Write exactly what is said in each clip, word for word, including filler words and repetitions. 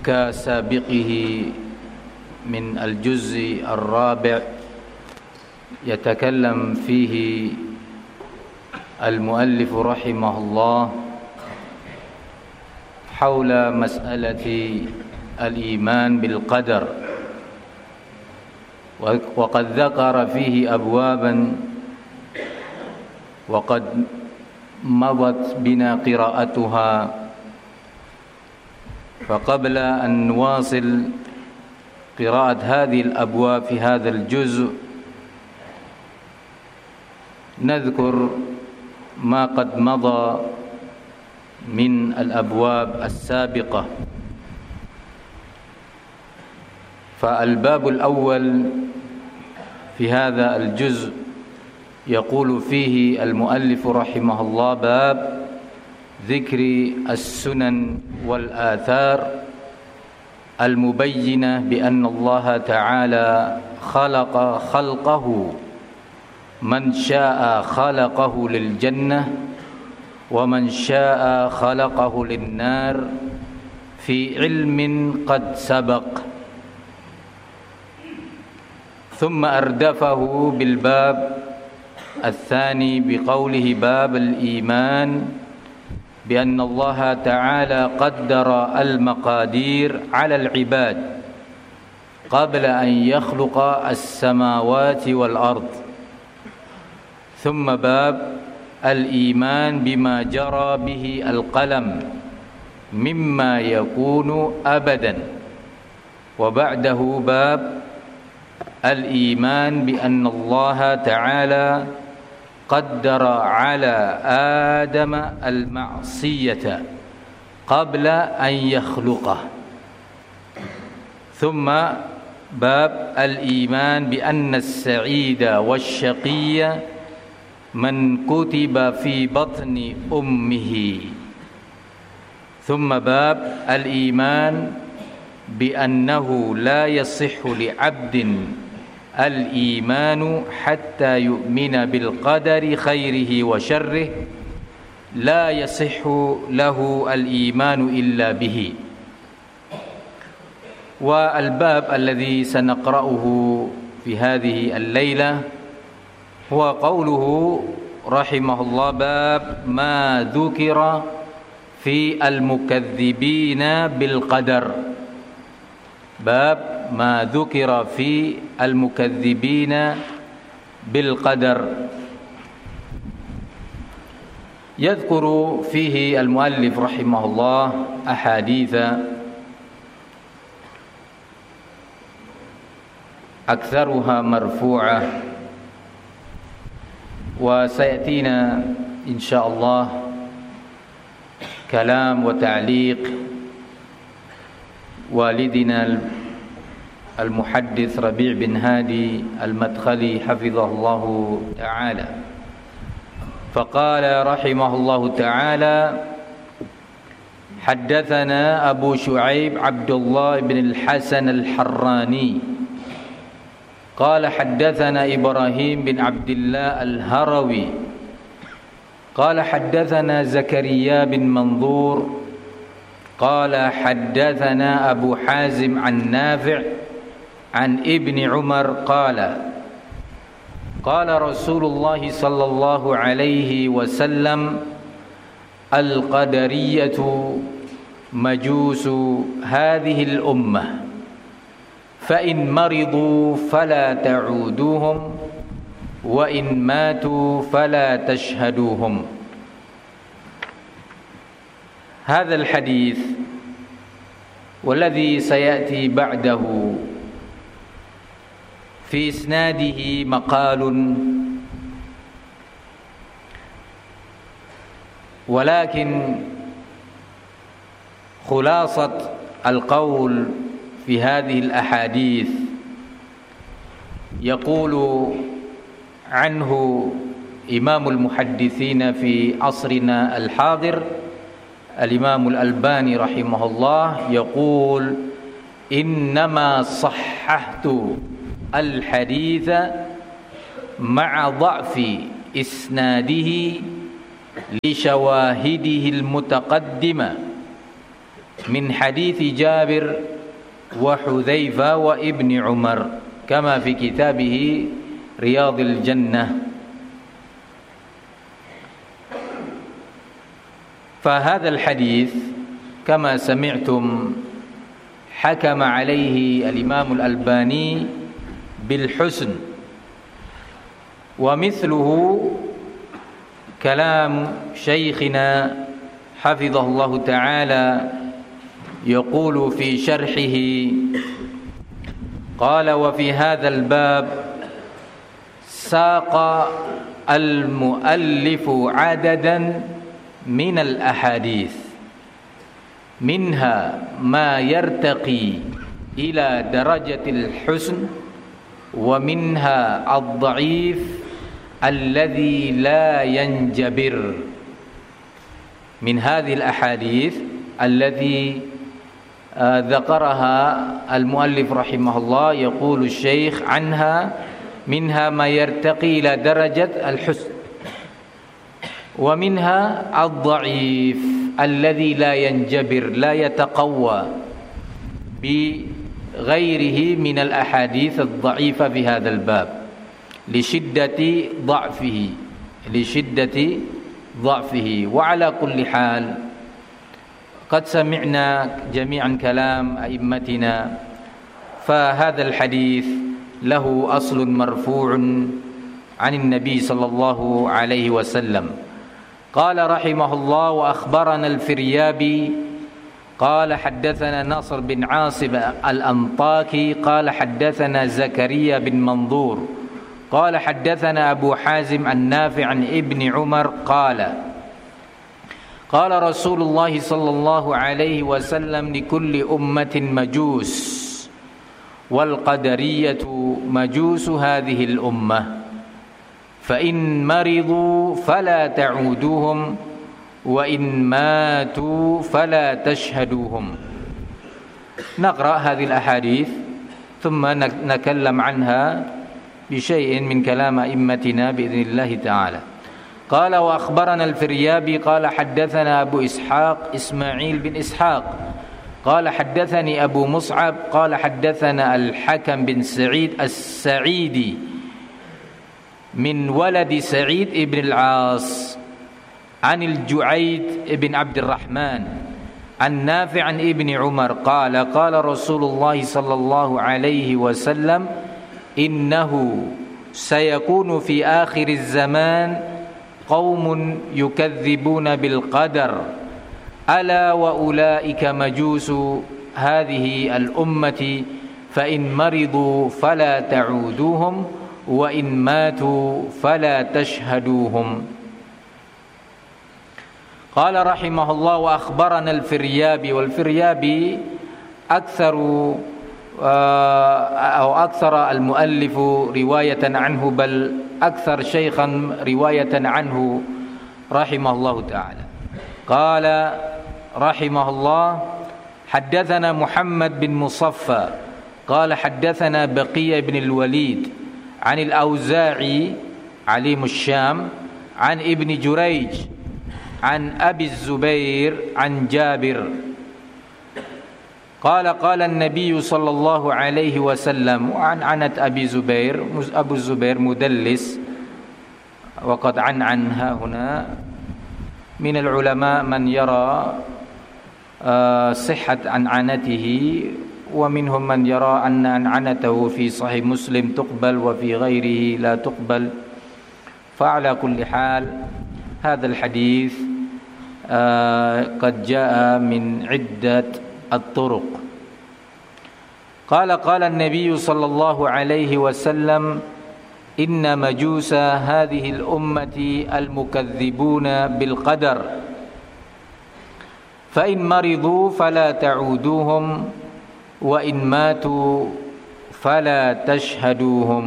كسابقه من الجزء الرابع يتكلم فيه المؤلف رحمه الله حول مسألة الإيمان بالقدر، وقد ذكر فيه أبوابا وقد مضت بنا قراءتها. فقبل أن نواصل قراءة هذه الأبواب في هذا الجزء نذكر ما قد مضى من الأبواب السابقة. فالباب الأول في هذا الجزء يقول فيه المؤلف رحمه الله: باب ذكر السنن والآثار المبينة بأن الله تعالى خلق خلقه من شاء خلقه للجنة ومن شاء خلقه للنار في علم قد سبق، ثم أردفه بالباب الثاني بقوله: باب الإيمان بأن الله تعالى قدر المقادير على العباد قبل أن يخلق السماوات والأرض. ثم باب الإيمان بما جرى به القلم مما يكون أبدا. وبعده باب الإيمان بأن الله تعالى قدر على آدم المعصية قبل أن يخلقه. ثم باب الإيمان بأن السعيد والشقي من كتب في بطن أمه. ثم باب الإيمان بأنه لا يصح لعبد الإيمان حتى يؤمن بالقدر خيره وشره، لا يصح له الإيمان إلا به. والباب الذي سنقرأه في هذه الليلة هو قوله رحمه الله: باب ما ذكر في المكذبين بالقدر. باب ما ذكر في المكذبين بالقدر. يذكر فيه المؤلف رحمه الله أحاديث أكثرها مرفوعة، وسيأتينا إن شاء الله كلام وتعليق والدنا المحدث ربيع بن هادي المدخلي حفظه الله تعالى. فقال رحمه الله تعالى: حدثنا أبو شعيب عبد الله بن الحسن الحراني قال حدثنا إبراهيم بن عبد الله الهروي قال حدثنا زكريا بن منظور قال حدثنا أبو حازم عن نافع عن ابن عمر قال قال رسول الله صلى الله عليه وسلم: القدرية مجوس هذه الأمة، فإن مرضوا فلا تعودوهم وإن ماتوا فلا تشهدوهم. هذا الحديث والذي سيأتي بعده في إسناده مقال، ولكن خلاصة القول في هذه الأحاديث يقول عنه إمام المحدثين في عصرنا الحاضر الإمام الألباني رحمه الله، يقول: إنما صححت الحديث مع ضعف إسناده لشواهده المتقدمة من حديث جابر وحذيفة وابن عمر كما في كتابه رياض الجنة. فهذا الحديث كما سمعتم حكم عليه الإمام الألباني بالحسن، ومثله كلام شيخنا حفظه الله تعالى يقول في شرحه قال: وفي هذا الباب ساق المؤلف عددا من الأحاديث منها ما يرتقي إلى درجة الحسن، ومنها الضعيف الذي لا ينجبر. من هذه الأحاديث التي ذكرها المؤلف رحمه الله يقول الشيخ عنها منها ما يرتقي إلى درجة الحسن، ومنها الضعيف الذي لا ينجبر لا يتقوى بغيره من الأحاديث الضعيفة في هذا الباب لشدة ضعفه لشدة ضعفه. وعلى كل حال قد سمعنا جميعا كلام أئمتنا، فهذا الحديث له أصل مرفوع عن النبي صلى الله عليه وسلم. قال رحمه الله: وأخبرنا الفريابي قال حدثنا نصر بن عاصم الأنطاكي قال حدثنا زكريا بن منظور قال حدثنا أبو حازم النافع عن ابن عمر قال: قال رسول الله صلى الله عليه وسلم: لكل أمة مجوس، والقدرية مجوس هذه الأمة، فإن مرضوا فلا تعودوهم، وإن ماتوا فلا تشهدوهم. نقرأ هذه الأحاديث ثم نتكلم عنها بشيء من كلام أئمتنا بإذن الله تعالى. قال: وأخبرنا الفريابي قال حدثنا أبو إسحاق إسماعيل بن إسحاق قال حدثني أبو مصعب قال حدثنا الحكم بن سعيد السعيدي من ولد سعيد بن العاص عن الجعيد بن عبد الرحمن عن نافع عن ابن عمر قال: قال رسول الله صلى الله عليه وسلم: إنه سيكون في آخر الزمان قوم يكذبون بالقدر، ألا وأولئك مجوس هذه الأمة، فإن مرضوا فلا تعودوهم، وإن ماتوا فلا تشهدوهم. قال رحمه الله: وأخبرنا الفريابي. والفريابي أكثر أو أكثر المؤلف رواية عنه، بل أكثر شيخا رواية عنه رحمه الله تعالى. قال رحمه الله: حدثنا محمد بن مصفى قال حدثنا بقية بن الوليد عن الأوزاعي عليم الشام عن ابن جريج عن أبي الزبير عن جابر قال: قال النبي صلى الله عليه وسلم. وعن عنت أبي زبير، أبو الزبير مدلس، وقد عن عنها هنا من العلماء من يرى صحة عنعنته، ومنهم من يرى أن عنعنته في صحيح مسلم تقبل وفي غيره لا تقبل. فعلى كل حال هذا الحديث قد جاء من عدة الطرق. قال: قال النبي صلى الله عليه وسلم: إن مجوس هذه الأمة المكذبون بالقدر، فإن مرضوا فلا تعودوهم، وإن ماتوا فلا تشهدوهم.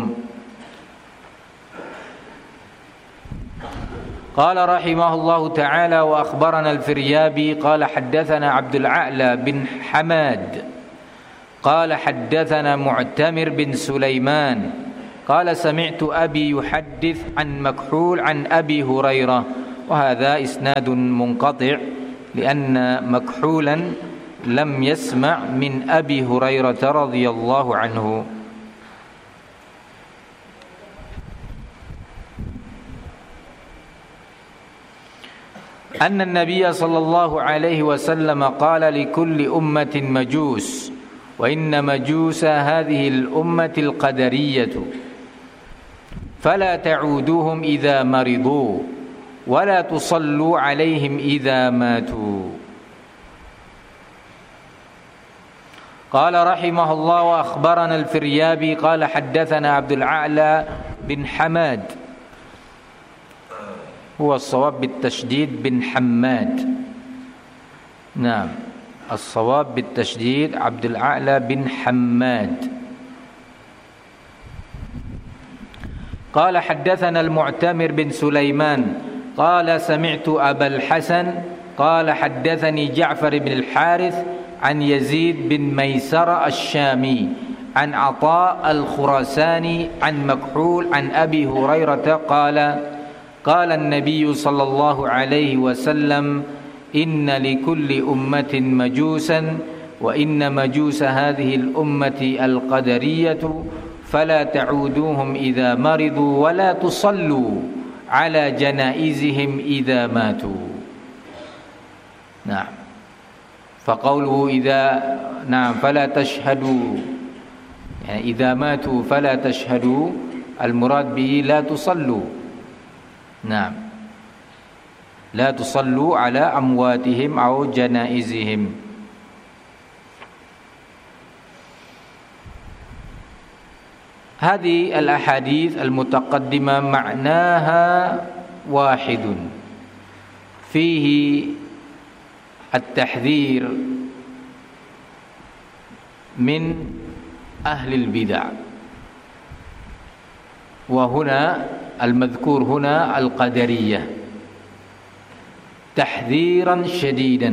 قال رحمه الله تعالى: وأخبرنا الفريابي قال حدثنا عبد الأعلى بن حماد قال حدثنا معتمر بن سليمان قال: سمعت أبي يحدث عن مكحول عن أبي هريرة. وهذا إسناد منقطع، لأن مكحولا لم يسمع من أبي هريرة رضي الله عنه. أن النبي صلى الله عليه وسلم قال لكل أمة مجوس وإن مجوس هذه الأمة القدرية فلا تعودوهم إذا مرضوا ولا تصلوا عليهم إذا ماتوا. قال رحمه الله وأخبرنا الفريابي قال حدثنا عبد الأعلى بن حماد، هو الصواب بالتشديد بن حماد، نعم الصواب بالتشديد عبد الأعلى بن حماد. قال حدثنا المعتمر بن سليمان قال سمعت أبا الحسن قال حدثني جعفر بن الحارث عن يزيد بن ميسرة الشامي عن عطاء الخراساني عن مكحول عن أبي هريرة قال قال النبي صلى الله عليه وسلم إن لكل أمة مجوسا وإن مجوس هذه الأمة القدرية فلا تعودوهم إذا مرضوا ولا تصلوا على جنائزهم إذا ماتوا. نعم، فقوله إذا نعم فلا تشهدوا، يعني إذا ماتوا فلا تشهدوا، المراد به لا تصلوا، نعم لا تصلوا على أمواتهم أو جنائزهم. هذه الأحاديث المتقدمة معناها واحد، فيه التحذير من أهل البدع، وهنا المذكور هنا القدرية تحذيرا شديدا،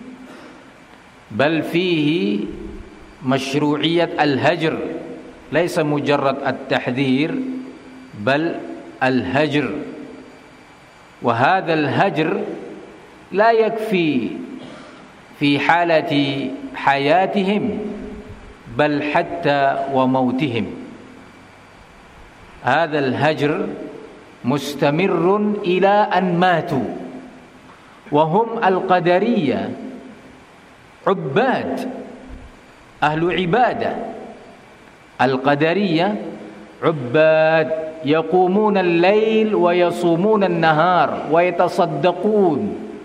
بل فيه مشروعية الهجر، ليس مجرد التحذير بل الهجر. وهذا الهجر لا يكفي في حالة حياتهم بل حتى وموتهم، هذا الهجر مستمر إلى أن ماتوا، وهم القدرية عباد أهل عبادة. القدرية عباد يقومون الليل ويصومون النهار ويتصدقون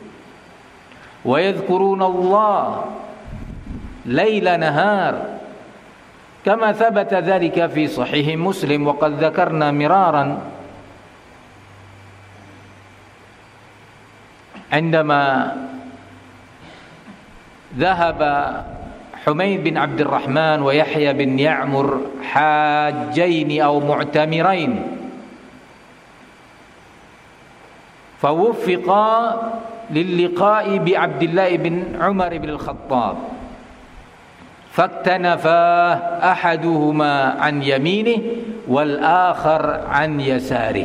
ويذكرون الله ليل نهار، كما ثبت ذلك في صحيح مسلم، وقد ذكرنا مرارا عندما ذهب حميد بن عبد الرحمن ويحيى بن يعمر حاجين أو معتمرين، فوفقا للقاء بعبد الله بن عمر بن الخطاب، فاكتنفا أحدهما عن يمينه والآخر عن يساره،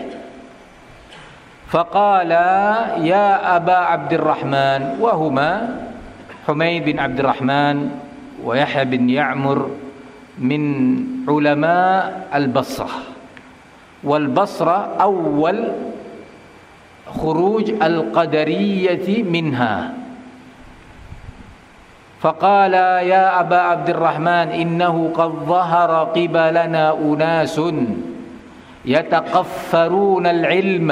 فقال يا أبا عبد الرحمن، وهما حميد بن عبد الرحمن ويحيى بن يعمر من علماء البصرة، والبصرة أول خروج القدرية منها، فقال يا أبا عبد الرحمن إنه قد ظهر قبلنا أناس يتقفرون العلم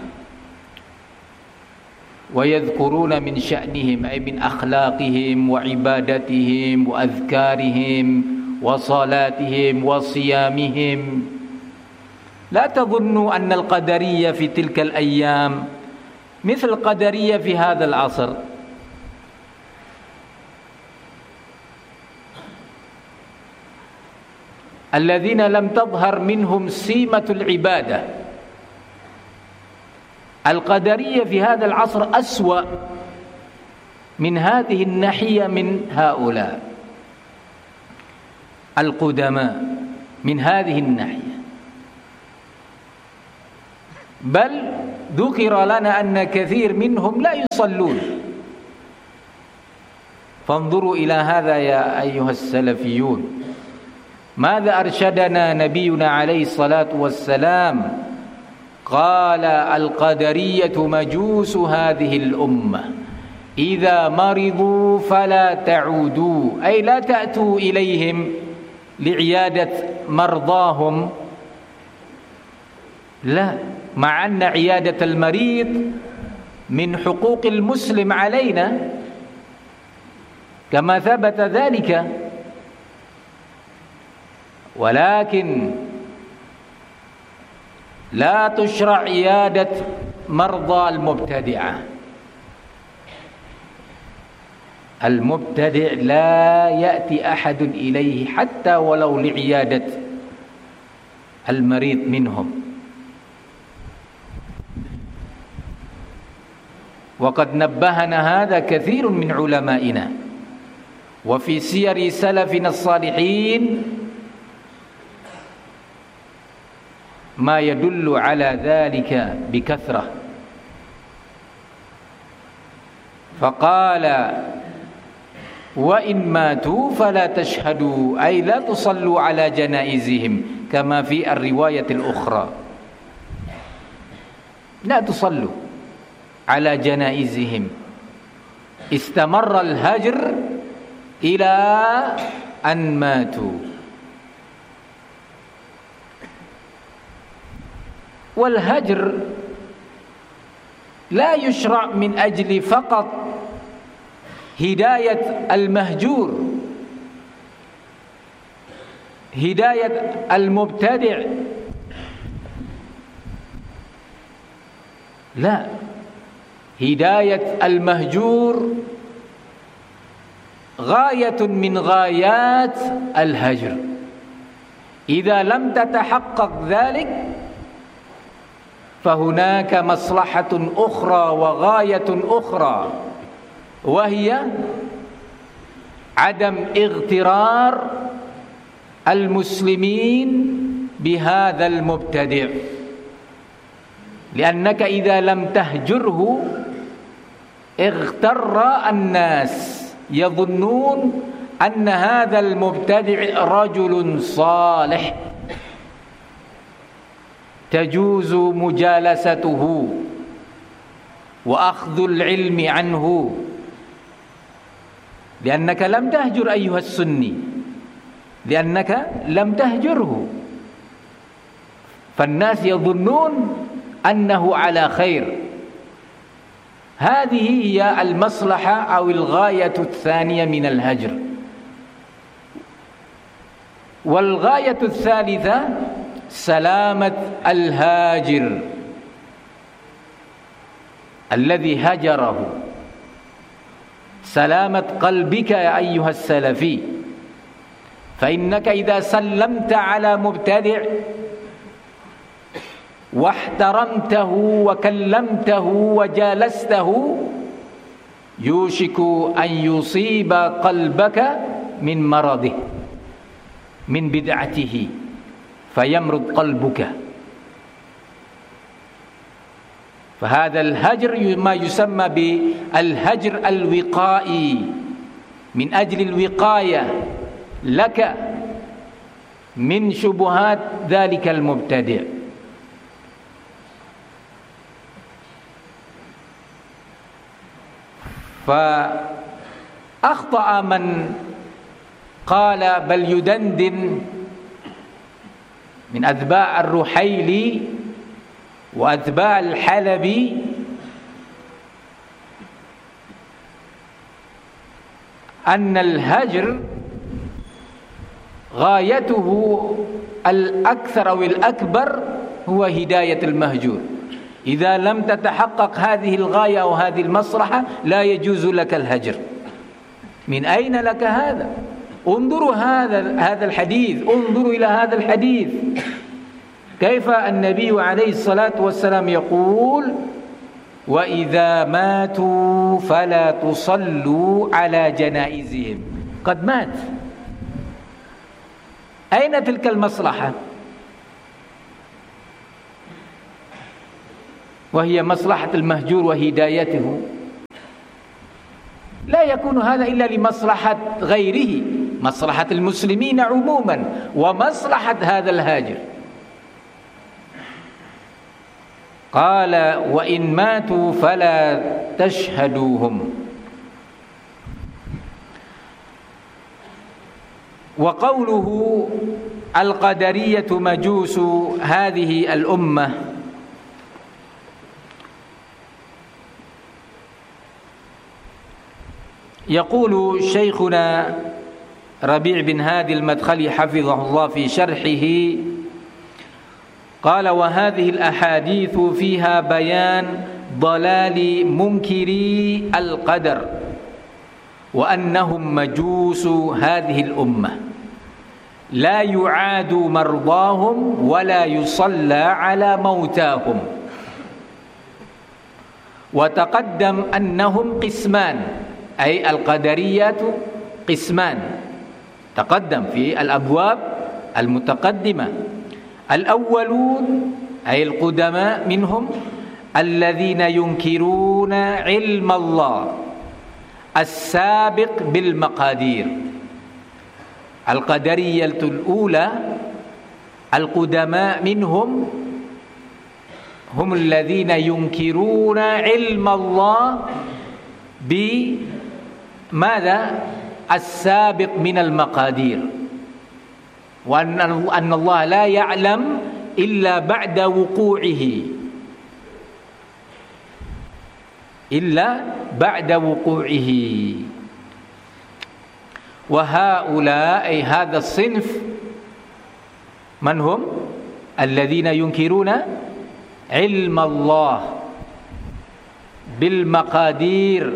ويذكرون من شأنهم أي من أخلاقهم وعبادتهم وأذكارهم وصلاتهم وصيامهم. لا تظنوا أن القدرية في تلك الأيام مثل القدرية في هذا العصر، الذين لم تظهر منهم سيمة العبادة. القدرية في هذا العصر أسوأ من هذه الناحية من هؤلاء القدماء، من هذه الناحية، بل ذكر لنا أن كثير منهم لا يصلون، فانظروا إلى هذا يا أيها السلفيون، ماذا أرشدنا نبينا عليه الصلاة والسلام؟ قال: القدرية مجوس هذه الأمة، إذا مرضوا فلا تعودوا، أي لا تأتوا إليهم لعيادة مرضاهم، لا، مع أن عيادة المريض من حقوق المسلم علينا كما ثبت ذلك، ولكن لا تشرع عيادة مرضى المبتدعة. المبتدع لا يأتي أحد إليه حتى ولو لعيادة المريض منهم. وقد نبهنا هذا كثير من علمائنا، وفي سير سلفنا الصالحين ما يدل على ذلك بكثرة. فقال: وإن ماتوا فلا تشهدوا، أي لا تصلوا على جنائزهم، كما في الرواية الأخرى، لا تصلوا على جنائزهم. استمر الهجر إلى أن ماتوا. والهجر لا يشرع من أجل فقط هداية المهجور، هداية المبتدع، لا، هداية المهجور غاية من غايات الهجر. إذا لم تتحقق ذلك فهناك مصلحة أخرى وغاية أخرى، وهي عدم اغترار المسلمين بهذا المبتدع، لأنك إذا لم تهجره اغتر الناس، يظنون أن هذا المبتدع رجل صالح تجوز مجالسته وأخذ العلم عنه، لأنك لم تهجر أيها السني، لأنك لم تهجره، فالناس يظنون أنه على خير. هذه هي المصلحة أو الغاية الثانية من الهجر. والغاية الثالثة سلامة الهاجر الذي هجره، سلامة قلبك يا أيها السلفي. فإنك إذا سلمت على مبتدع واحترمته وكلمته وجالسته، يوشك أن يصيب قلبك من مرضه، من بدعته، فيمرض قلبك. فهذا الهجر ما يسمى بالهجر الوقائي، من أجل الوقاية لك من شبهات ذلك المبتدع. فأخطأ من قال بل يدندن من أتباع الرحيلي وأتباع الحلبي أن الهجر غايته الأكثر أو الأكبر هو هداية المهجور. إذا لم تتحقق هذه الغاية أو هذه المصلحة لا يجوز لك الهجر. من أين لك هذا؟ انظروا هذا هذا الحديث، انظروا إلى هذا الحديث، كيف النبي عليه الصلاة والسلام يقول: وإذا ماتوا فلا تصلوا على جنائزهم. قد مات، أين تلك المصلحة؟ وهي مصلحة المهجور وهدايته. لا يكون هذا إلا لمصلحة غيره، مصلحة المسلمين عموما ومصلحة هذا الهاجر. قال وإن ماتوا فلا تشهدوهم. وقوله القدرية مجوس هذه الأمة، يقول شيخنا ربيع بن هادي المدخلي حفظه الله في شرحه، قال وهذه الأحاديث فيها بيان ضلال منكري القدر وأنهم مجوس هذه الأمة، لا يعاد مرضاهم ولا يصلى على موتاهم. وتقدم أنهم قسمان، أي القدرية قسمان، تقدم في الأبواب المتقدمة. الأولون أي القدماء منهم الذين ينكرون علم الله السابق بالمقادير. القدرية الأولى القدماء منهم هم الذين ينكرون علم الله بماذا؟ السابق من المقادير، وأن أن الله لا يعلم إلا بعد وقوعه، إلا بعد وقوعه. وهؤلاء أي هذا الصنف من هم؟ الذين ينكرون علم الله بالمقادير.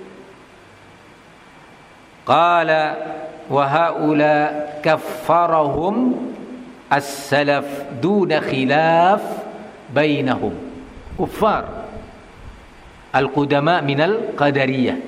قال وهؤلاء كفرهم السلف دون خلاف بينهم، كفار القدماء من القدرية.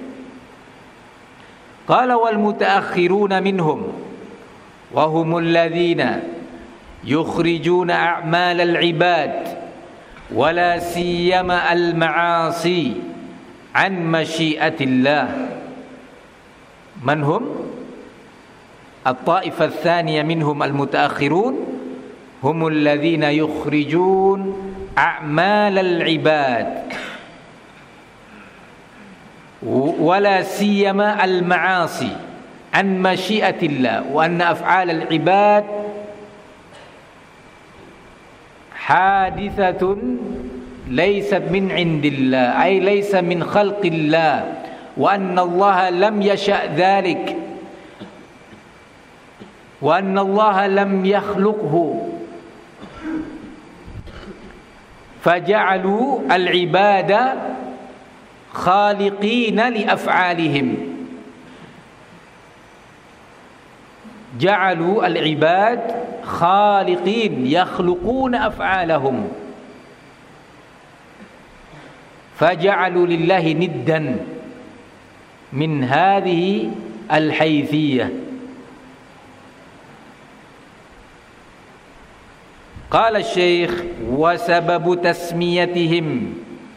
قال والمتأخرون منهم وهم الذين يخرجون أعمال العباد ولا سيما المعاصي عن مشيئة الله. من هم؟ الطائفة الثانية منهم المتأخرون هم الذين يخرجون أعمال العباد ولا سيما المعاصي عن مشيئة الله، وأن أفعال العباد حادثة ليست من عند الله، أي ليس من خلق الله، وأن الله لم يشأ ذلك، وأن الله لم يخلقه، فجعلوا العباد خالقين لأفعالهم، جعلوا العباد خالقين يخلقون أفعالهم، فجعلوا لله ندا من هذه الحيثية. قال الشيخ وسبب تسميتهم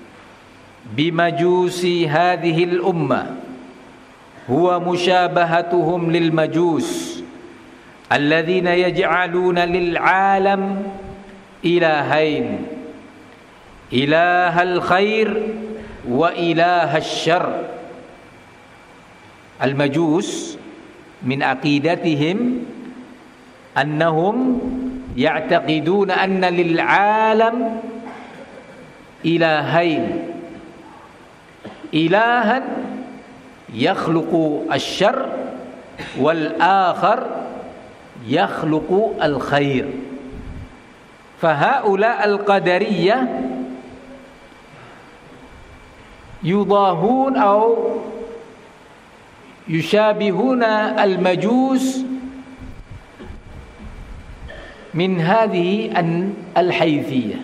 بمجوس هذه الأمة هو مشابهتهم للمجوس الذين يجعلون للعالم إلهين، إله الخير وإله الشر. المجوس من عقيدتهم أنهم يعتقدون أن للعالم إلهين، إلها يخلق الشر والآخر يخلق الخير. فهؤلاء القدرية يضاهون أو يشابهون المجوس من هذه الحيثية،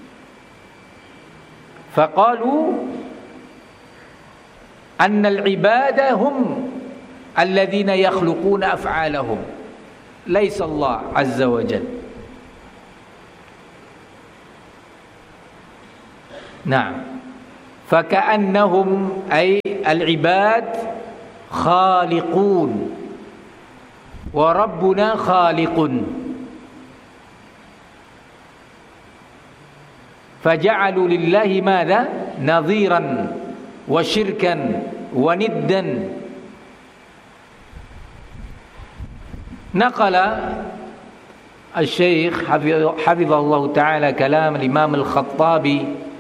فقالوا أن العباد هم الذين يخلقون أفعالهم، ليس الله عز وجل. نعم، فكأنهم أي العباد خالقون وربنا خالق فجعلوا لله ماذا نظيرا وشركا وندا. نقل الشيخ حفظه الله تعالى كلام الإمام الخطابي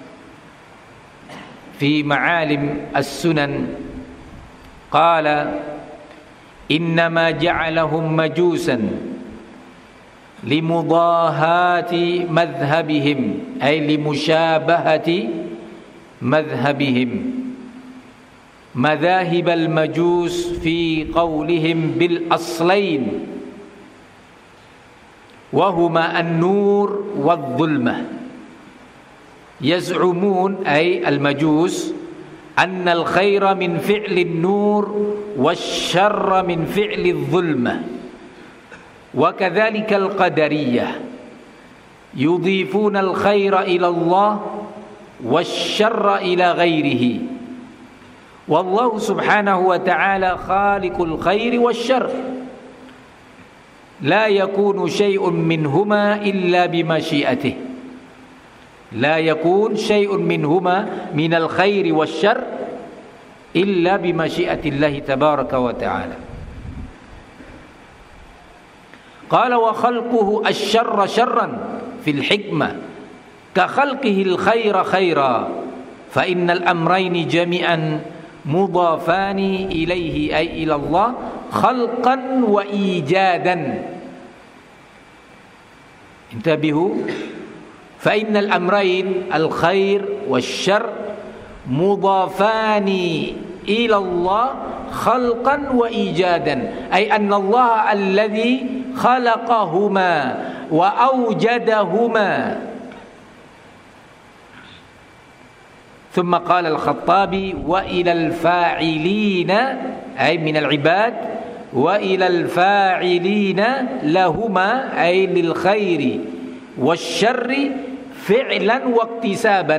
في معالم السنن قال إنما جعلهم مجوسا لمضاهاة مذهبهم أي لمشابهة مذهبهم مذاهب المجوس في قولهم بالأصلين وهما النور والظلمة. يزعمون أي المجوس أن الخير من فعل النور والشر من فعل الظلمة. وكذلك القدرية يضيفون الخير إلى الله والشر إلى غيره، والله سبحانه وتعالى خالق الخير والشر، لا يكون شيء منهما إلا بمشيئته، لا يكون شيء منهما من الخير والشر إلا بمشيئة الله تبارك وتعالى. قال وخلقه الشر شرا في الحكمة كخلقه الخير خيرا، فإن الأمرين جميعا مضافان إليه أي إلى الله خلقا وإيجادا. انتبهوا، فإن الأمرين الخير والشر مضافان إلى الله خلقا وإيجادا، أي أن الله الذي خلقهما وأوجدهما. ثم قال الخطابي وإلى الفاعلين أي من العباد وإلى الفاعلين لهما أي للخير والشر فعلا واكتسابا،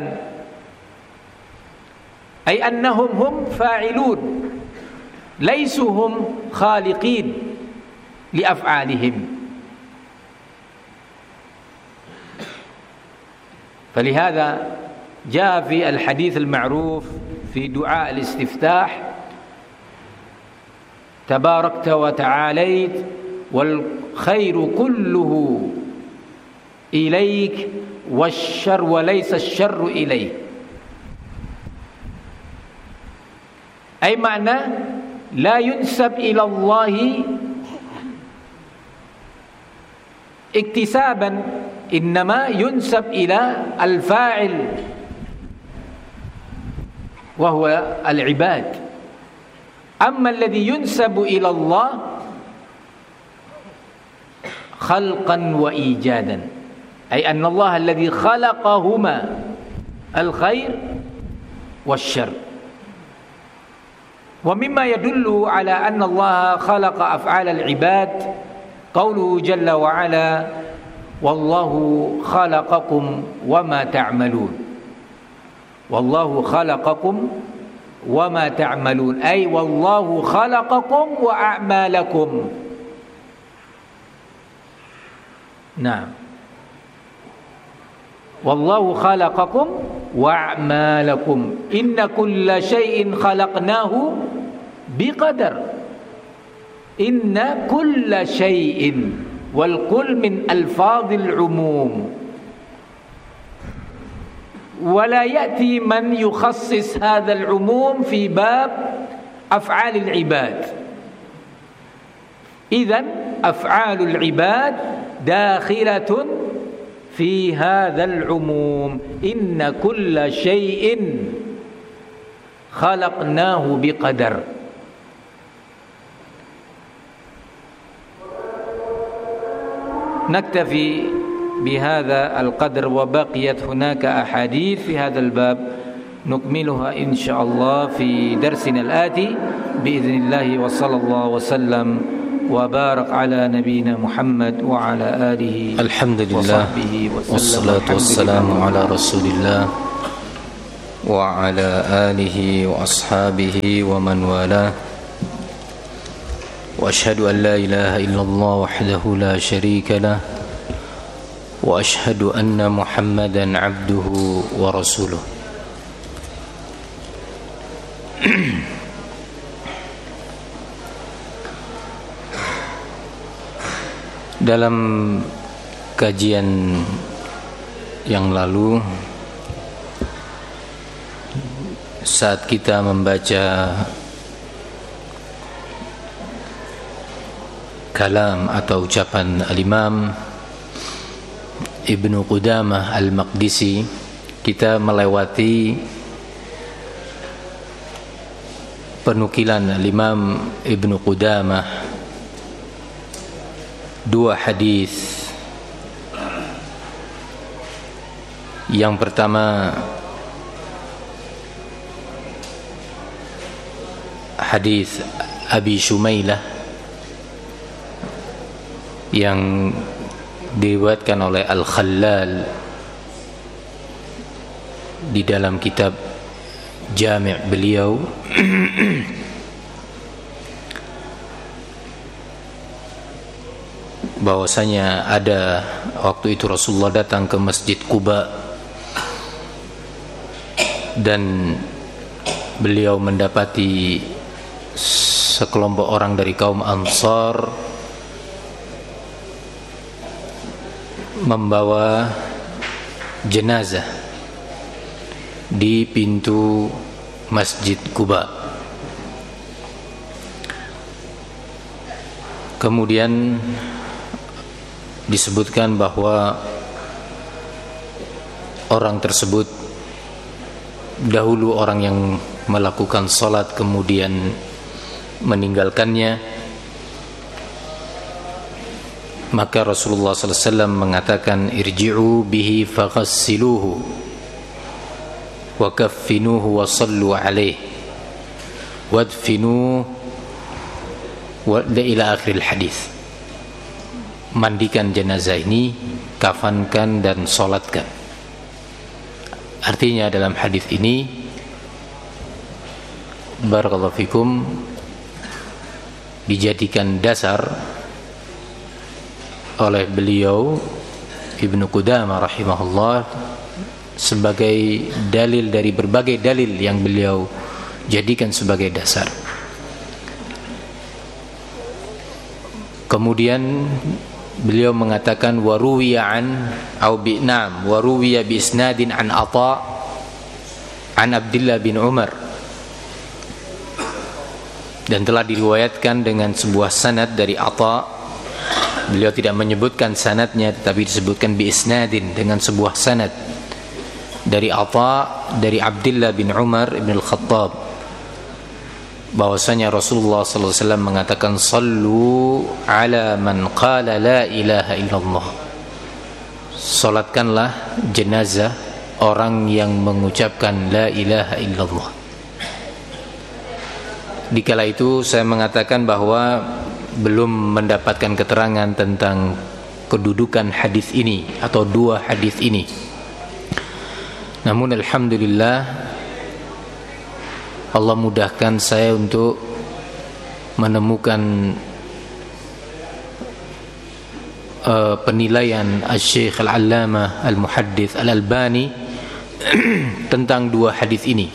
أي أنهم هم فاعلون ليسوا هم خالقين لأفعالهم. فلهذا جاء في الحديث المعروف في دعاء الاستفتاح تباركت وتعاليت والخير كله إليك والشر وليس الشر إليك، أي معنى لا ينسب إلى الله اكتسابا، إنما ينسب إلى الفاعل وهو العباد. أما الذي ينسب إلى الله خلقا وإيجادا، أي أن الله الذي خلقهما الخير والشر. ومما يدل على أن الله خلق أفعال العباد قوله جل وعلا والله خلقكم وما تعملون، والله خلقكم وما تعملون أي والله خلقكم وأعمالكم. نعم، والله خلقكم وأعمالكم إن كل شيء خلقناه بقدر. إن كل شيء، والكل من ألفاظ العموم، ولا يأتي من يخصص هذا العموم في باب أفعال العباد. إذن أفعال العباد داخلة في هذا العموم إن كل شيء خلقناه بقدر. نكتفي بهذا القدر، وبقيت هناك أحاديث في هذا الباب نكملها إن شاء الله في درسنا الآتي بإذن الله. وصلى الله وسلم وبارك على نبينا محمد وعلى آله الحمد لله والصلاة والسلام على رسول الله وعلى آله وأصحابه ومن والاه. وأشهد أن لا إله إلا الله وحده لا شريك له وأشهد أن محمدا عبده ورسوله. Dalam kajian yang lalu, saat kita membaca kalam atau ucapan Al-Imam Ibnu Qudamah Al-Maqdisi, kita melewati penukilan Al-Imam Ibnu Qudamah dua hadis. Yang pertama hadis Abi Shumailah yang diriwayatkan oleh Al-Khallal di dalam kitab Jami' beliau, bahwasanya ada waktu itu Rasulullah datang ke Masjid Quba dan beliau mendapati sekelompok orang dari kaum Ansar membawa jenazah di pintu Masjid Quba. Kemudian disebutkan bahwa orang tersebut dahulu orang yang melakukan salat kemudian meninggalkannya. Maka Rasulullah sallallahu alaihi wasallam mengatakan, irji'u bihi faghassiluhu wa kaffinuhu wa sallu alaihi wadfinuhu wa ila akhiril hadis. Mandikan jenazah ini, kafankan dan salatkan. Artinya dalam hadis ini, barakallahu fikum, dijadikan dasar oleh beliau Ibnu Qudamah rahimahullah sebagai dalil dari berbagai dalil yang beliau jadikan sebagai dasar. Kemudian beliau mengatakan waruwiya an au bi'nam waruwiya bi isnadin an Atha an Abdullah bin Umar, dan telah diriwayatkan dengan sebuah sanad dari Atha. Beliau tidak menyebutkan sanadnya, tetapi disebutkan bi isnadin, dengan sebuah sanad dari Atha dari Abdullah bin Umar ibn al-Khattab, bahwasanya Rasulullah sallallahu alaihi wasallam mengatakan, sallu ala man qala la ilaha illallah, salatkanlah jenazah orang yang mengucapkan la ilaha illallah. Dikala itu saya mengatakan bahwa belum mendapatkan keterangan tentang kedudukan hadis ini atau dua hadis ini. Namun alhamdulillah Allah mudahkan saya untuk menemukan uh, penilaian Al-Syekh Al-Allamah Al-Muhaddits Al-Albani tentang dua hadis ini.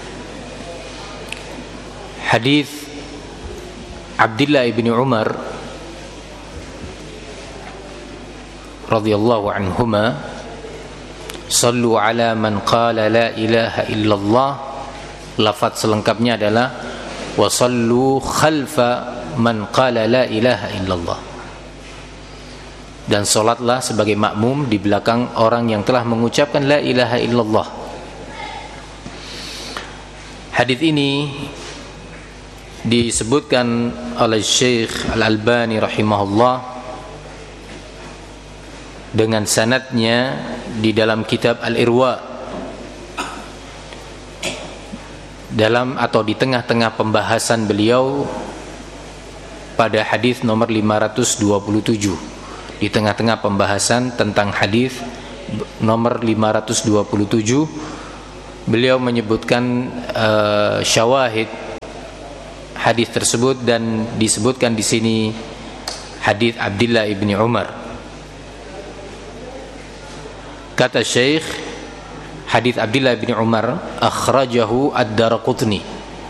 Hadis Abdullah bin Umar radhiyallahu anhuma, sallu ala man qala la ilaha illallah, lafaz selengkapnya adalah wa sallu khalfa man qala la ilaha illallah, dan salatlah sebagai makmum di belakang orang yang telah mengucapkan la ilaha illallah. Hadis ini disebutkan oleh Syekh Al-Albani rahimahullah dengan sanadnya di dalam kitab Al-Irwa, dalam atau di tengah-tengah pembahasan beliau pada hadis nomor lima ratus dua puluh tujuh. Di tengah-tengah pembahasan tentang hadis nomor lima ratus dua puluh tujuh, beliau menyebutkan uh, syawahid hadis tersebut dan disebutkan di sini hadis Abdullah ibni Umar. Kata Syekh, hadis Abdullah bin Umar akhrajahu ad-Daraqutni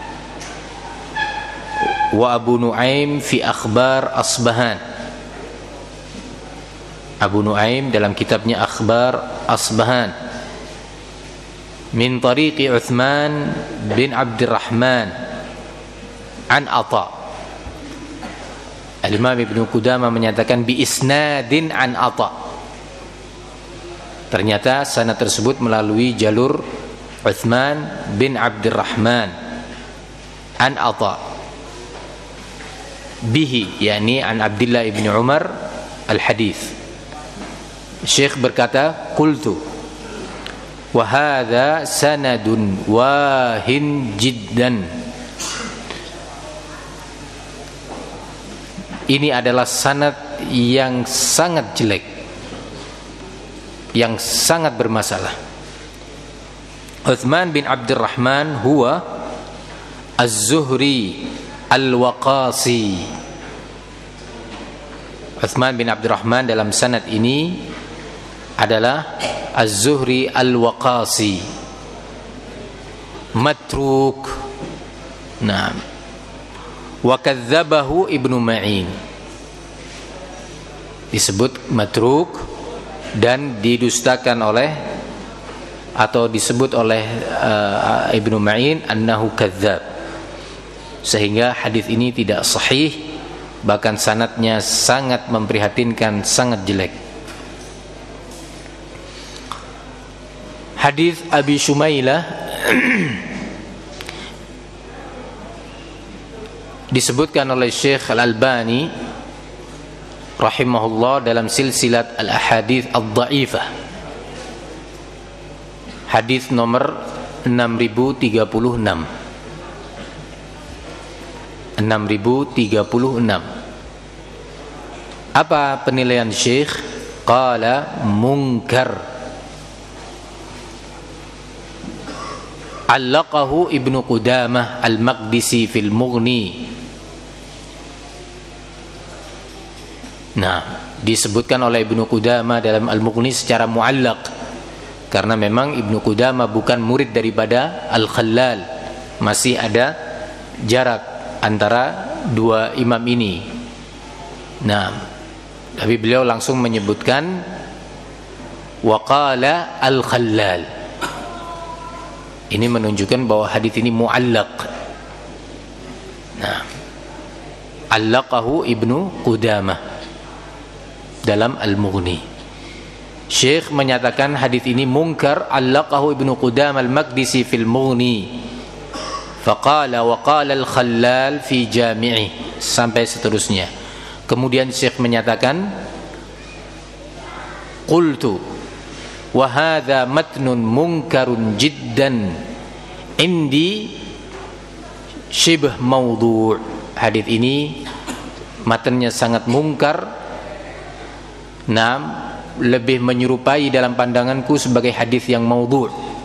wa Abu Nuaim fi akhbar Asbahan. Abu Nuaim dalam kitabnya Akhbar Asbahan min tariqi Uthman bin Abdurrahman an Atha. Al-Imam Ibnu Qudamah menyatakan bi isnadin an Atha. Ternyata sanad tersebut melalui jalur Uthman bin Abdurrahman an Atha bihi, yakni an Abdullah ibn Umar al-hadith. Syekh berkata, qultu wa hadha sanadun wahin jiddan. Ini adalah sanad yang sangat jelek, yang sangat bermasalah. Uthman bin Abdurrahman huwa Az-Zuhri Al-Waqasi. Uthman bin Abdurrahman dalam sanad ini adalah Az-Zuhri Al-Waqasi, matruk. Nah, wa kadzabahu Ibnu Ma'in, disebut matruk dan didustakan oleh atau disebut oleh uh, Ibnu Ma'in annahu kadzab, sehingga hadis ini tidak sahih, bahkan sanadnya sangat memprihatinkan, sangat jelek. Hadis Abi Shumailah disebutkan oleh Syekh Al-Albani rahimahullah dalam silsilat Al-Ahadits Ad-Dha'ifah, hadis nomor enam ribu tiga puluh enam. enam ribu tiga puluh enam. Apa penilaian Syekh? Qala munkar. Allaqahu Ibnu Qudamah Al-Maqdisi fil Mughni. Nah, disebutkan oleh Ibnu Qudamah dalam Al-Mughni secara muallaq, karena memang Ibnu Qudamah bukan murid daripada Al-Khallal, masih ada jarak antara dua imam ini. Nah, tapi beliau langsung menyebutkan waqala Al-Khallal. Ini menunjukkan bahwa hadis ini muallaq. Nah, allaqahu Ibnu Qudamah dalam Al-Mughni. Syekh menyatakan hadis ini munkar, allaqahu Ibnu Qudamah Al-Maqdisi fil Mughni. Faqala wa qala Al-Khallal fi Jami'i, sampai seterusnya. Kemudian Syekh menyatakan qultu wa hadza matnun munkarun jiddan indi shibh maudhu'. Hadis ini matanya sangat mungkar, nam lebih menyerupai dalam pandanganku sebagai hadis yang maudhu'.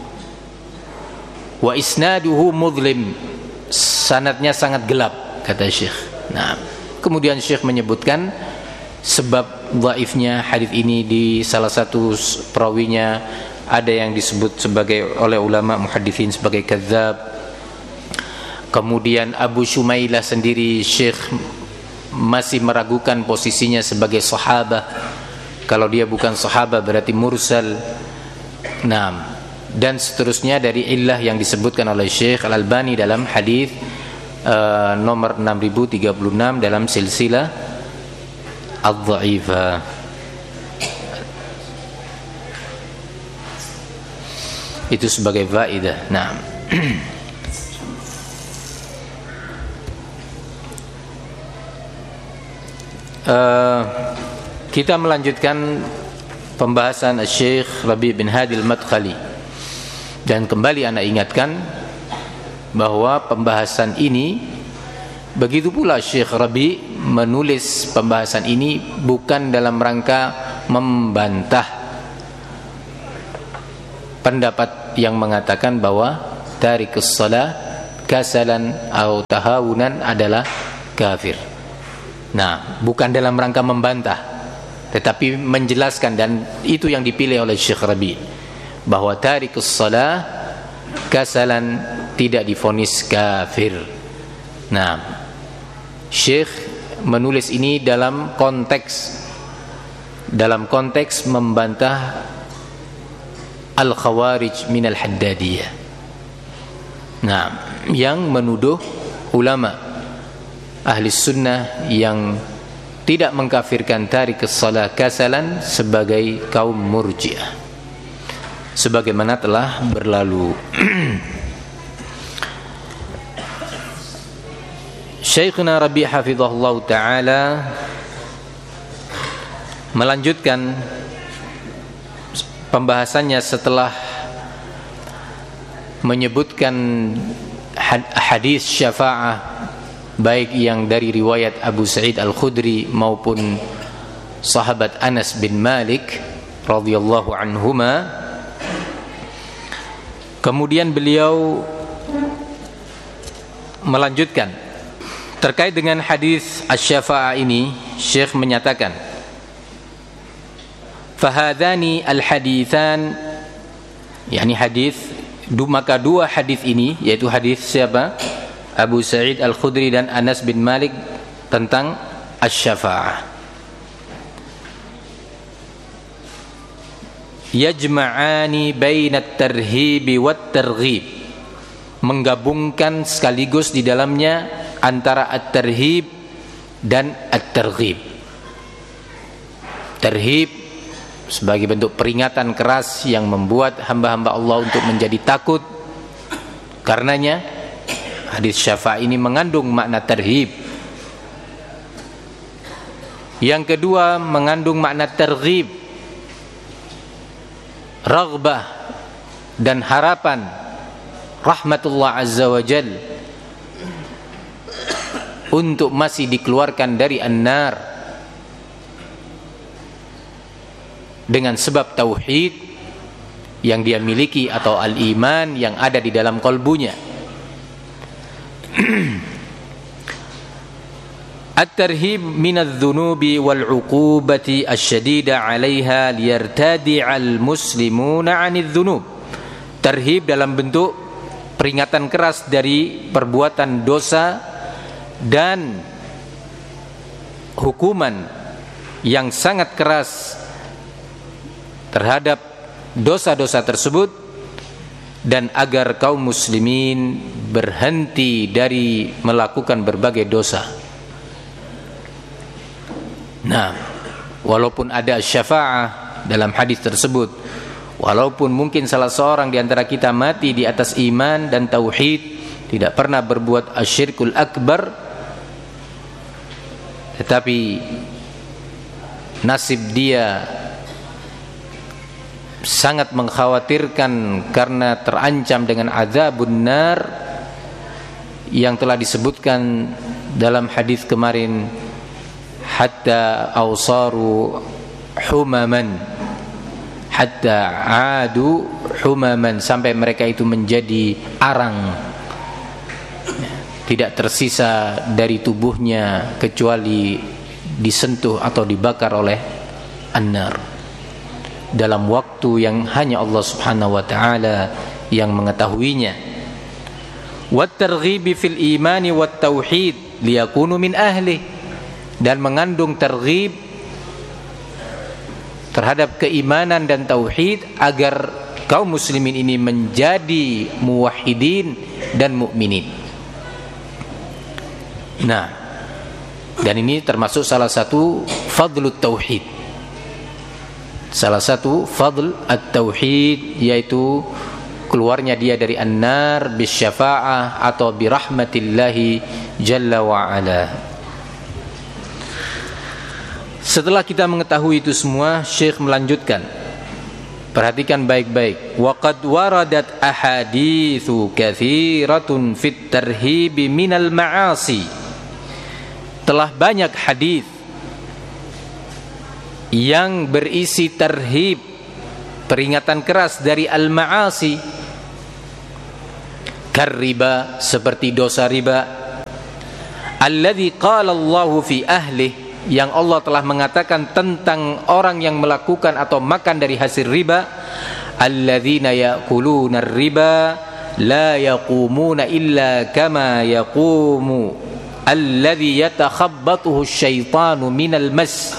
Wa isnaduhu mudlim, sanadnya sangat gelap, kata Syekh. Nah, kemudian Syekh menyebutkan sebab dhaifnya hadis ini. Di salah satu perawinya ada yang disebut sebagai oleh ulama muhadditsin sebagai kadzab. Kemudian Abu Shumailah sendiri Syekh masih meragukan posisinya sebagai sahabat. Kalau dia bukan sahabat berarti mursal. Nah, dan seterusnya dari illah yang disebutkan oleh Syekh Al-Albani dalam hadis uh, nomor enam ribu tiga puluh enam dalam silsilah Ad-Dha'ifah. Itu sebagai faedah. Nah, uh, kita melanjutkan pembahasan Syekh Rabi' bin Hadi Al-Madkhali, dan kembali anak ingatkan bahwa pembahasan ini, begitu pula Syekh Rabi' menulis pembahasan ini bukan dalam rangka membantah pendapat yang mengatakan bahwa tarikus shalah kasalan atau tahawunan adalah kafir. Nah, bukan dalam rangka membantah, tetapi menjelaskan, dan itu yang dipilih oleh Syekh Rabi, bahwa tarikus shalah kasalan tidak divonis kafir. Nah, Syekh menulis ini dalam konteks dalam konteks membantah al-khawarij minal haddadiyah. Nah, yang menuduh ulama ahli sunnah yang tidak mengkafirkan tarikus shalah kasalan sebagai kaum murji'ah, sebagaimana telah berlalu. Syekhuna Rabi' hafizahullah ta'ala melanjutkan pembahasannya setelah menyebutkan hadis syafa'ah, baik yang dari riwayat Abu Sa'id Al-Khudri maupun sahabat Anas bin Malik radhiyallahu anhuma. Kemudian beliau melanjutkan terkait dengan hadis asy-syafa'ah ini. Syekh menyatakan, fahadhani al-hadithan, yakni hadis, maka dua hadis ini, yaitu hadis siapa? Abu Sa'id Al-Khudri dan Anas bin Malik tentang asy-syafa'ah, yajma'ani baina at-tarhib wat-targhib, menggabungkan sekaligus di dalamnya antara at-tarhib dan at-targhib. Tarhib sebagai bentuk peringatan keras yang membuat hamba-hamba Allah untuk menjadi takut. Karenanya hadis syafa'a ini mengandung makna tarhib. Yang kedua mengandung makna targhib, raghbah dan harapan rahmatullah azza wa jal untuk masih dikeluarkan dari an-nar dengan sebab tauhid yang dia miliki atau al-iman yang ada di dalam qalbunya. At-tarhib min adh-dhunubi wal-'uqubati asy-syadida 'alaiha liyartadi'a al-muslimuna 'anidh-dhunub. Tarhib dalam bentuk peringatan keras dari perbuatan dosa dan hukuman yang sangat keras terhadap dosa-dosa tersebut, dan agar kaum muslimin berhenti dari melakukan berbagai dosa. Nah, walaupun ada syafa'ah dalam hadis tersebut, walaupun mungkin salah seorang di antara kita mati di atas iman dan tauhid, tidak pernah berbuat asyirkul akbar, tetapi nasib dia sangat mengkhawatirkan karena terancam dengan azabun nar yang telah disebutkan dalam hadis kemarin, hatta awsaru humaman, hatta adu humaman, sampai mereka itu menjadi arang, tidak tersisa dari tubuhnya kecuali disentuh atau dibakar oleh an-nar dalam waktu yang hanya Allah Subhanahu wa taala yang mengetahuinya. Wat targhibi fil imani wat tauhid liyakunu min ahli, dan mengandung targhib terhadap keimanan dan tauhid agar kaum muslimin ini menjadi muwahhidin dan mukminin. Nah, dan ini termasuk salah satu fadlut tauhid. Salah satu fadl at-tauhid yaitu keluarnya dia dari an-nar bisyafa'ah atau birahmatillahi jalla wa ala. Setelah kita mengetahui itu semua, Syekh melanjutkan. Perhatikan baik-baik. Wa qad waradat ahaditsu katsiratun fit tarhibi minal ma'asi. Telah banyak hadis yang berisi tarhib, peringatan keras dari al-ma'asi, Karriba, seperti dosa riba. Alladzi qala Allahu fi ahlih, yang Allah telah mengatakan tentang orang yang melakukan atau makan dari hasil riba. Alladzina ya'kuluna riba la yaqumuna illa kama yaqumu alladzi yatakhabbathu asyaitanu minal mas.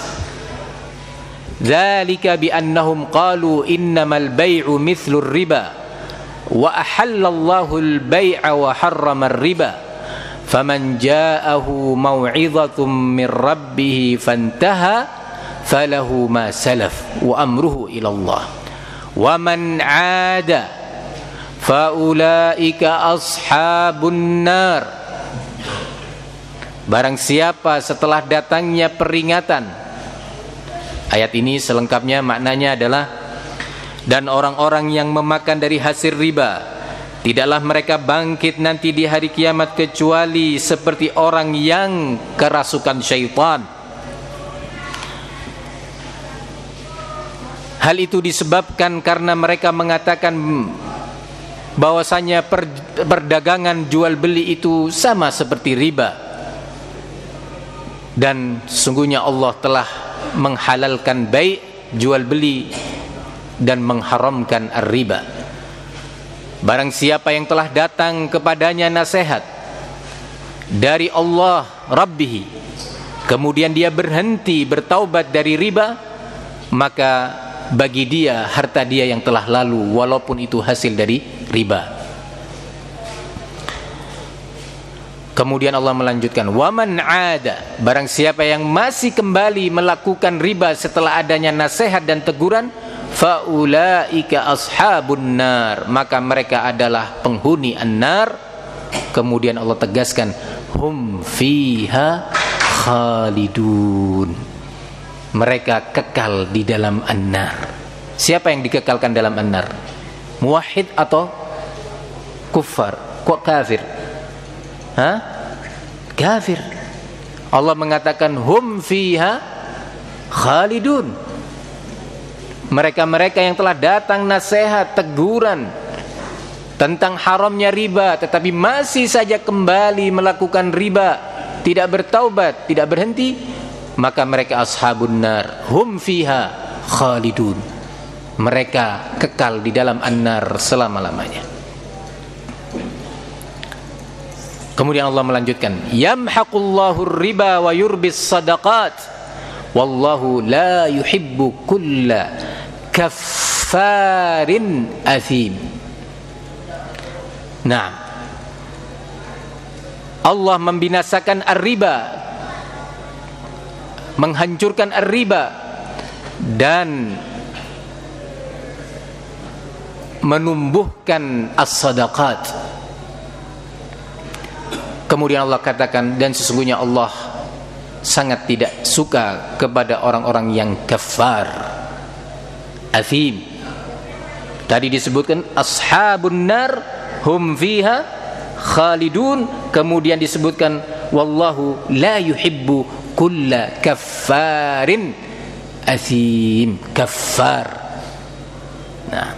Dzalika bi annahum qalu innamal bai'u mithlur riba wa ahallallahu al-bai'a wa harrama ar-riba. Faman ja'ahu mau'izatun min rabbih fantaha falahu ma salaf wa amruhu ila Allah. Wa man 'ada fa ulaika ashabun nar. Barang siapa setelah datangnya peringatan. Ayat ini selengkapnya maknanya adalah, dan orang-orang yang memakan dari hasil riba, tidaklah mereka bangkit nanti di hari kiamat kecuali seperti orang yang kerasukan syaitan. Hal itu disebabkan karena mereka mengatakan bahwasanya per, perdagangan jual beli itu sama seperti riba. Dan sesungguhnya Allah telah menghalalkan bai', jual beli, dan mengharamkan ar-riba. Barang siapa yang telah datang kepadanya nasihat dari Allah Rabbih, kemudian dia berhenti bertaubat dari riba, maka bagi dia harta dia yang telah lalu, walaupun itu hasil dari riba. Kemudian Allah melanjutkan, waman 'ada, barang siapa yang masih kembali melakukan riba setelah adanya nasihat dan teguran, faulaika ashabun nar, maka mereka adalah penghuni an-nar. Kemudian Allah tegaskan, hum fiha khalidun, mereka kekal di dalam an-nar. Siapa yang dikekalkan dalam an-nar? Muwahhid atau kuffar? Kok kafir? Hah? Kafir. Allah mengatakan hum fiha khalidun, mereka-mereka yang telah datang nasihat, teguran tentang haramnya riba, tetapi masih saja kembali melakukan riba, tidak bertaubat, tidak berhenti, maka mereka ashabun nar, hum fiha khalidun, mereka kekal di dalam an-nar selama-lamanya. Kemudian Allah melanjutkan, yamhaqullahu riba wa yurbis sadaqat wallahu la yuhibbu kulla kaffarin athim. Nah, Allah membinasakan ar-riba, menghancurkan ar-riba, dan menumbuhkan as-sadaqat. Kemudian Allah katakan, dan sesungguhnya Allah sangat tidak suka kepada orang-orang yang kafar, athim. Tadi disebutkan ashabun nar hum fiha khalidun, kemudian disebutkan wallahu la yuhibbu kulla kaffarin athim, kafar. Nah,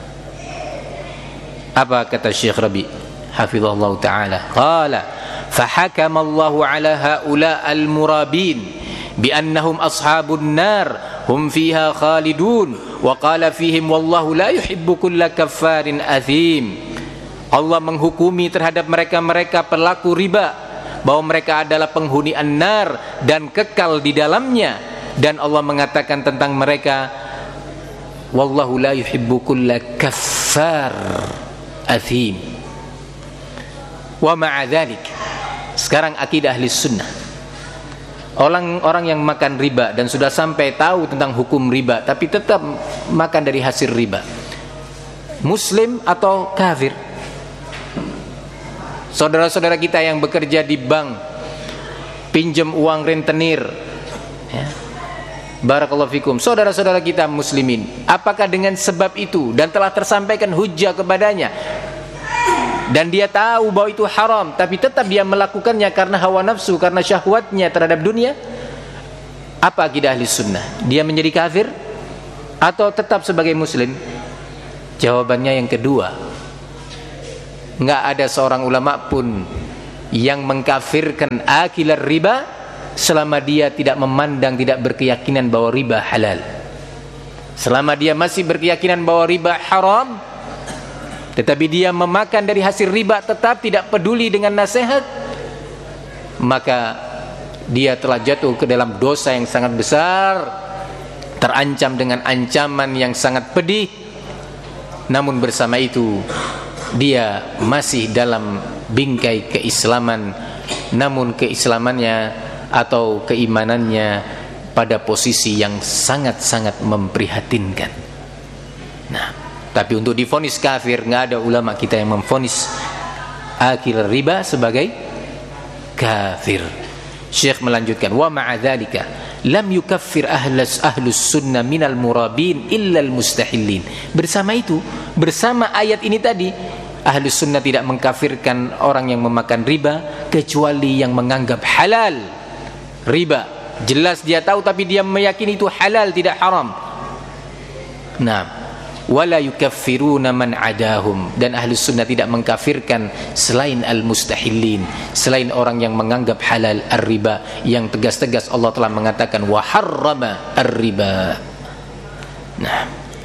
apa kata Syekh Rabi hafizahullah ta'ala? Qala فحكم الله على هؤلاء المرابين بأنهم أصحاب النار هم فيها خالدون وقال فيهم والله لا يحب كل كفار أثيم. Allah menghukumi terhadap mereka-mereka pelaku riba bahwa mereka adalah penghuni an-nar dan kekal di dalamnya, dan Allah mengatakan tentang mereka wallahu la yuhibbu kulla kaffar athim. Wa ma'a dzalik, sekarang akidah ahli sunnah, orang-orang yang makan riba dan sudah sampai tahu tentang hukum riba tapi tetap makan dari hasil riba, muslim atau kafir? Saudara-saudara kita yang bekerja di bank, pinjam uang rentenir, ya, barakallahu fikum, saudara-saudara kita muslimin, apakah dengan sebab itu dan telah tersampaikan hujjah kepadanya dan dia tahu bahwa itu haram, tapi tetap dia melakukannya karena hawa nafsu, karena syahwatnya terhadap dunia, apa akidah ahli sunnah? Dia menjadi kafir atau tetap sebagai muslim? Jawabannya yang kedua. Enggak ada seorang ulama pun yang mengkafirkan akilar riba selama dia tidak memandang, tidak berkeyakinan bahwa riba halal. Selama dia masih berkeyakinan bahwa riba haram, tetapi dia memakan dari hasil riba tetap tidak peduli dengan nasihat, maka dia telah jatuh ke dalam dosa yang sangat besar, terancam dengan ancaman yang sangat pedih. Namun bersama itu dia masih dalam bingkai keislaman, namun keislamannya atau keimanannya pada posisi yang sangat-sangat memprihatinkan. Nah, tapi untuk divonis kafir, nggak ada ulama kita yang memvonis akil riba sebagai kafir. Syekh melanjutkan, wa ma'adzalika lam yukaffir ahlus ahlus sunnah minal murabin illa al mustahillin. Bersama itu, bersama ayat ini tadi, ahlus sunnah tidak mengkafirkan orang yang memakan riba kecuali yang menganggap halal riba. Jelas dia tahu tapi dia meyakini itu halal, tidak haram. Nah, wala yukaffiruna man adahum, dan ahlus sunnah tidak mengkafirkan selain al-mustahillin, selain orang yang menganggap halal ar-riba, yang tegas-tegas Allah telah mengatakan wa harrama ar-riba. Nah,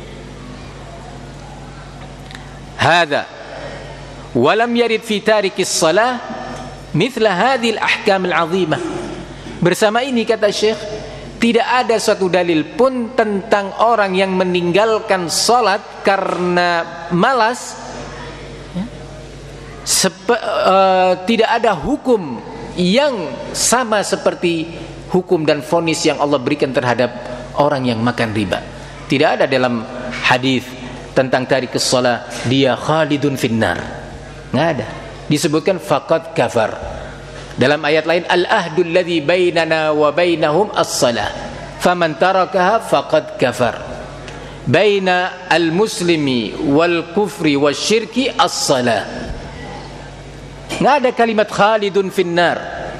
hadza walam yarid fi tarikis salah mithla hadhil ahkam al-azimah. Bersama ini, kata Syekh, tidak ada suatu dalil pun tentang orang yang meninggalkan salat karena malas, ya, Sepe, uh, tidak ada hukum yang sama seperti hukum dan vonis yang Allah berikan terhadap orang yang makan riba. Tidak ada dalam hadis tentang tarikus shalah dia khalidun finnar, nggak ada. Disebutkan faqad kafar. Dalam ayat lain, al-ahdul ladzi bainana wa bainahum as-salah faman tarakaha faqad kafar. Baina al-muslimi wal kufri wasyirki as-salah. Enggak ada kalimat khalidun finnar.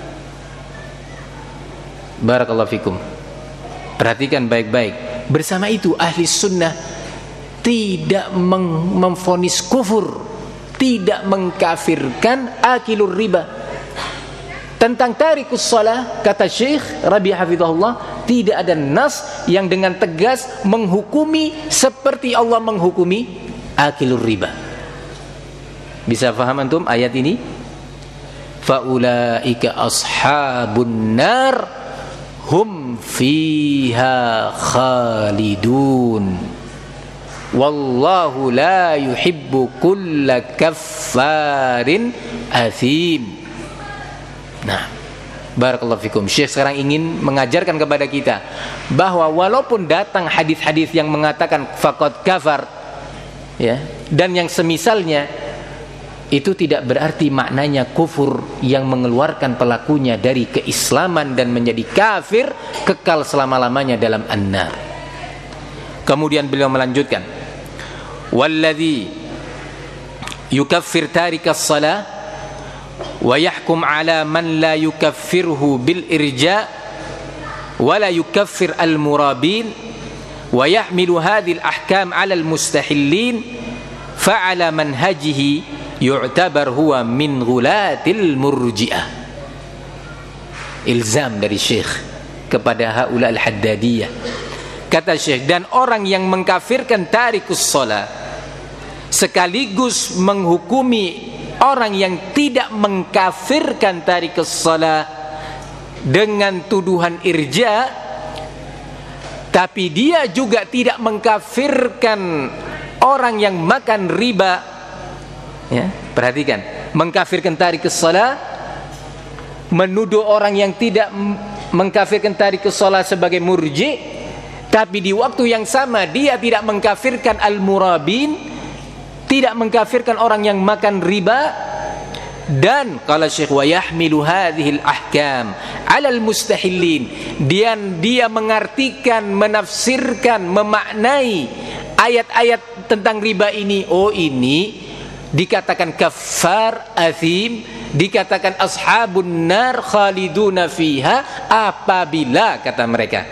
Barakallahu fikum. Perhatikan baik-baik. Bersama itu ahli sunnah tidak memvonis kufur, tidak mengkafirkan akilur riba. Tentang tarikus shalah, kata Syekh Rabi' hafizahullah, tidak ada nas yang dengan tegas menghukumi seperti Allah menghukumi akilur riba. Bisa faham antum ayat ini? Faulaika ashabun nar hum fiha khalidun wallahu la yuhibbu kulla kaffarin athim. Nah, barakallahu fikum. Syekh sekarang ingin mengajarkan kepada kita bahwa walaupun datang hadis-hadis yang mengatakan faqad kafar, ya, dan yang semisalnya, itu tidak berarti maknanya kufur yang mengeluarkan pelakunya dari keislaman dan menjadi kafir kekal selama-lamanya dalam an-nar. Kemudian beliau melanjutkan, walladzi yukaffir tarikas shalah wa yahkum ala man la yukaffirhu bil irja wa la yukaffir al murabin wa yahmilu hadhihi al ahkam ala al mustahillin fa ala manhajihi yu'tabar huwa min ghulatil murji'ah. Ilzam dari Syekh kepada haula al haddadiyah. Kata Syekh, dan orang yang mengkafirkan tarikus shalah sekaligus menghukumi orang yang tidak mengkafirkan tarikus shalah dengan tuduhan irja, tapi dia juga tidak mengkafirkan orang yang makan riba, ya, perhatikan, mengkafirkan tarikus shalah, menuduh orang yang tidak mengkafirkan tarikus shalah sebagai murji, tapi di waktu yang sama dia tidak mengkafirkan al-murabin, tidak mengkafirkan orang yang makan riba. Dan kalau Syekh wa yahmilu hadhil ahkam alal mustahillin, dia dia mengartikan, menafsirkan, memaknai ayat-ayat tentang riba ini, oh ini dikatakan kafar athim, dikatakan ashabun nar khaliduna fiha, apabila, kata mereka,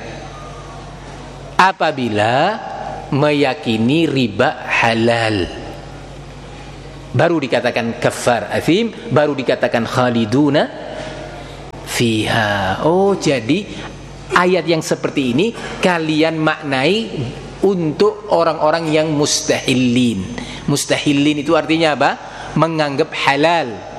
apabila meyakini riba halal. baru dikatakan kafar athim, baru dikatakan khaliduna fiha. Oh, jadi ayat yang seperti ini kalian maknai untuk orang-orang yang mustahillin. Mustahillin itu artinya apa? Menganggap halal